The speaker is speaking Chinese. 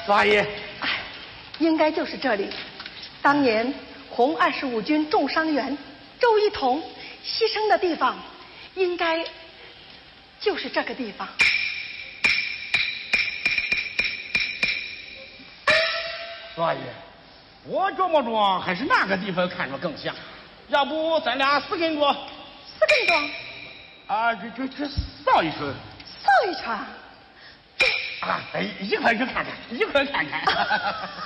少爷， 哎，应该就是这里。当年红25军重伤员周一彤牺牲的地方，应该就是这个地方。 少爷，我琢磨着还是那个地方看着更像，要不咱俩死跟着？ 死跟着？ 啊，这扫一圈。 扫一圈？ 啊，一块去看看，一块看看。